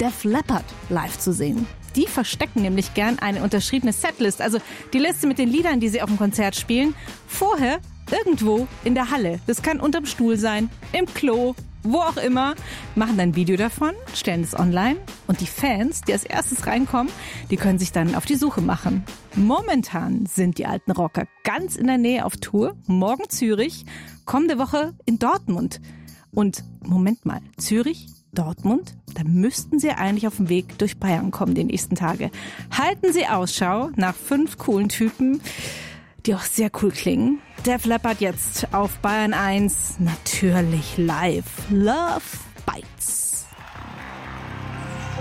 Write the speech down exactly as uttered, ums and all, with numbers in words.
Def Leppard live zu sehen. Die verstecken nämlich gern eine unterschriebene Setlist, also die Liste mit den Liedern, die sie auf dem Konzert spielen, vorher irgendwo in der Halle. Das kann unterm Stuhl sein, im Klo, wo auch immer, machen dann ein Video davon, stellen es online und die Fans, die als erstes reinkommen, die können sich dann auf die Suche machen. Momentan sind die alten Rocker ganz in der Nähe auf Tour, morgen Zürich, kommende Woche in Dortmund. Und Moment mal, Zürich, Dortmund, da müssten sie eigentlich auf dem Weg durch Bayern kommen die nächsten Tage. Halten Sie Ausschau nach fünf coolen Typen, die auch sehr cool klingen. Def Leppard jetzt auf Bayern eins, natürlich live. Love Bites.